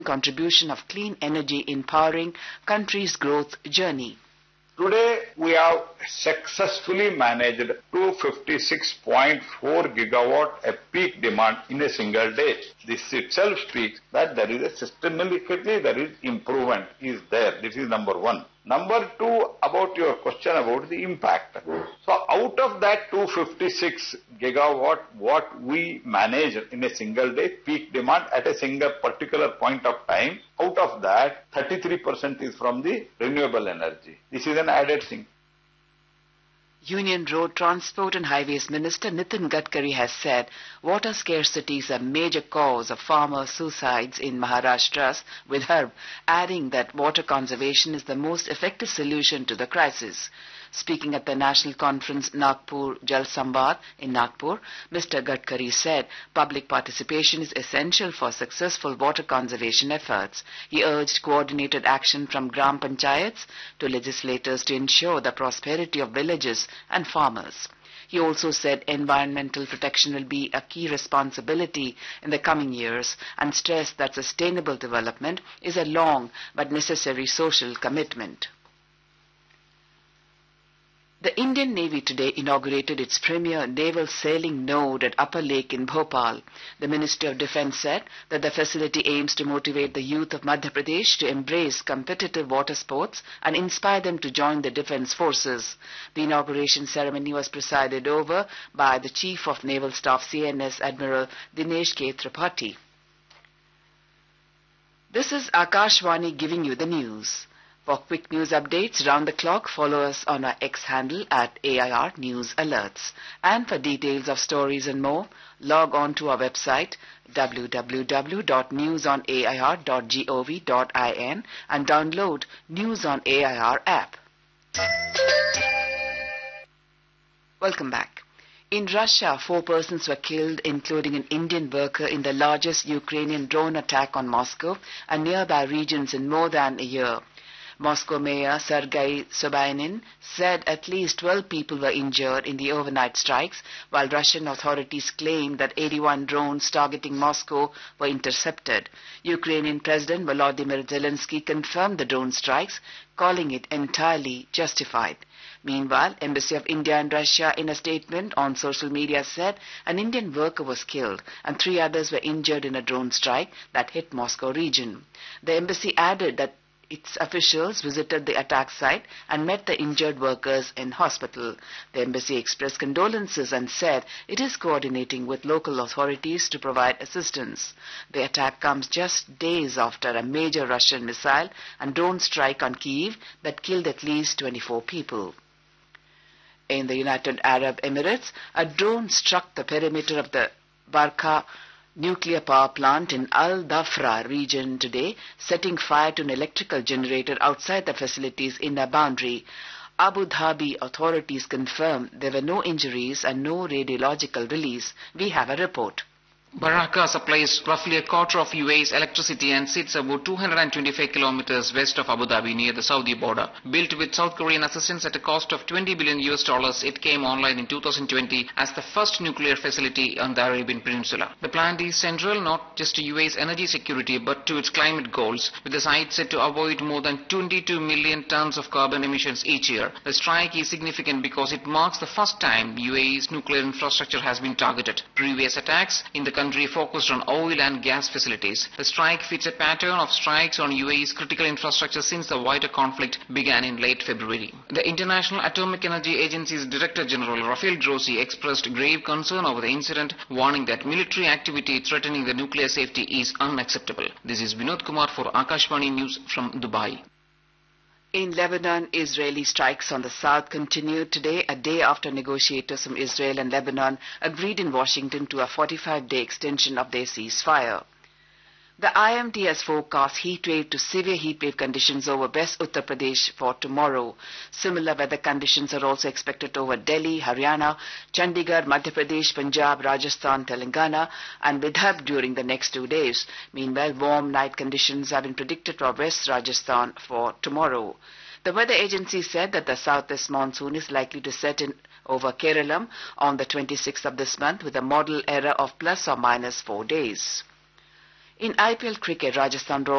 contribution of clean energy in powering country's growth journey. Today, we have successfully managed 256.4 gigawatt a peak demand in a single day. This itself speaks that there is a systematically there is improvement is there. This is number one. Number two, about your question about the impact. So out of that 256 gigawatt, what we manage in a single day, peak demand at a single particular point of time, out of that, 33% is from the renewable energy. This is an added thing. Union Road Transport and Highways Minister Nitin Gadkari has said water scarcity is a major cause of farmer suicides in Maharashtra's Vidarbha, adding that water conservation is the most effective solution to the crisis. Speaking at the national conference Nagpur Jal Samvad in Nagpur, Mr. Gadkari said public participation is essential for successful water conservation efforts. He urged coordinated action from Gram Panchayats to legislators to ensure the prosperity of villages and farmers. He also said environmental protection will be a key responsibility in the coming years and stressed that sustainable development is a long but necessary social commitment. The Indian Navy today inaugurated its premier naval sailing node at Upper Lake in Bhopal. The Ministry of Defence said that the facility aims to motivate the youth of Madhya Pradesh to embrace competitive water sports and inspire them to join the defence forces. The inauguration ceremony was presided over by the Chief of Naval Staff CNS Admiral Dinesh K. Tripathi. This is Akashvani giving you the news. For quick news updates round the clock, follow us on our X handle at AIR News Alerts. And for details of stories and more, log on to our website www.newsonair.gov.in and download News on AIR app. Welcome back. In Russia, 4 persons were killed, including an Indian worker, in the largest Ukrainian drone attack on Moscow and nearby regions in more than a year. Moscow Mayor Sergei Sobyanin said at least 12 people were injured in the overnight strikes, while Russian authorities claimed that 81 drones targeting Moscow were intercepted. Ukrainian President Volodymyr Zelensky confirmed the drone strikes, calling it entirely justified. Meanwhile, Embassy of India in Russia in a statement on social media said an Indian worker was killed and 3 others were injured in a drone strike that hit Moscow region. The embassy added that its officials visited the attack site and met the injured workers in hospital. The embassy expressed condolences and said it is coordinating with local authorities to provide assistance. The attack comes just days after a major Russian missile and drone strike on Kyiv that killed at least 24 people. In the United Arab Emirates, a drone struck the perimeter of the Barkha nuclear power plant in Al Dhafra region today, setting fire to an electrical generator outside the facility's inner boundary. Abu Dhabi authorities confirmed there were no injuries and no radiological release. We have a report. Baraka supplies roughly a quarter of UAE's electricity and sits about 225 kilometers west of Abu Dhabi near the Saudi border. Built with South Korean assistance at a cost of $20 billion, it came online in 2020 as the first nuclear facility on the Arabian Peninsula. The plant is central not just to UAE's energy security but to its climate goals, with the site set to avoid more than 22 million tons of carbon emissions each year. The strike is significant because it marks the first time UAE's nuclear infrastructure has been targeted. Previous attacks in the country focused on oil and gas facilities. The strike fits a pattern of strikes on UAE's critical infrastructure since the wider conflict began in late February. The International Atomic Energy Agency's Director General Rafael Grossi expressed grave concern over the incident, warning that military activity threatening the nuclear safety is unacceptable. This is Vinod Kumar for Akashvani News from Dubai. In Lebanon, Israeli strikes on the south continued today, a day after negotiators from Israel and Lebanon agreed in Washington to a 45-day extension of their ceasefire. The IMD has forecast heat wave to severe heat wave conditions over West Uttar Pradesh for tomorrow. Similar weather conditions are also expected over Delhi, Haryana, Chandigarh, Madhya Pradesh, Punjab, Rajasthan, Telangana and Vidarbha during the next 2 days. Meanwhile, warm night conditions have been predicted for West Rajasthan for tomorrow. The weather agency said that the southwest monsoon is likely to set in over Kerala on the 26th of this month with a model error of plus or minus 4 days. In IPL cricket, Rajasthan